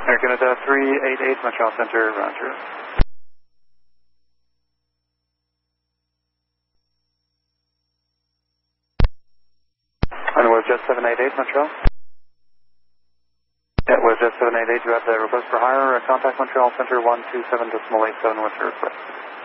Canada 388, Montreal Center, roger. And it was just 788, Montreal? Yeah, it was just 788. You have the request for hire. Contact Montreal Center 127.87 with your request.